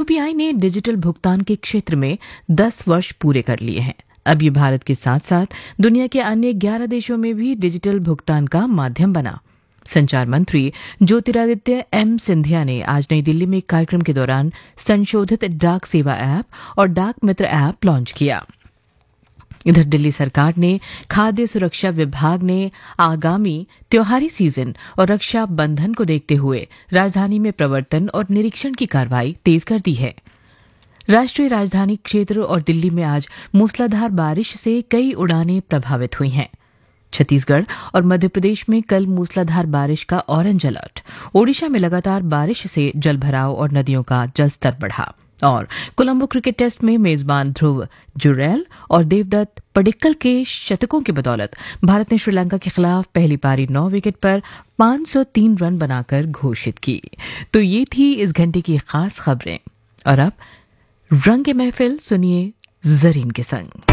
UPI ने digital भुगतान के क्षेत्र में 10 वर्ष पूरे कर लिए हैं। अब ये भारत के साथ साथ दुनिया के अन्य 11 देशों में भी डिजिटल भुगतान का माध्यम बना। संचार मंत्री ज्योतिरादित्य एम सिंधिया ने आज नई दिल्ली में एक कार्यक्रम के दौरान संशोधित डाक सेवा ऐप और डाक मित्र ऐप लॉन्च किया। इधर दिल्ली सरकार ने खाद्य सुरक्षा विभाग ने आगामी त्योहारी सीजन और रक्षा बंधन को देखते हुए राजधानी में प्रवर्तन और निरीक्षण की कार्रवाई तेज कर दी है। राष्ट्रीय राजधानी क्षेत्र और दिल्ली में आज मूसलाधार बारिश से कई उड़ानें प्रभावित हुई हैं। छत्तीसगढ़ और मध्य प्रदेश में कल मूसलाधार बारिश का ऑरेंज अलर्ट। ओडिशा में लगातार बारिश से जलभराव और नदियों का जलस्तर बढ़ा। और कोलंबो क्रिकेट टेस्ट में मेजबान ध्रुव जुरैल और देवदत्त पडिक्कल के शतकों की बदौलत भारत ने श्रीलंका के खिलाफ पहली पारी 9 विकेट पर 503 रन बनाकर घोषित की। तो ये थी इस घंटे की खास खबरें। और अब रंग महफिल सुनिए जरीन के संग।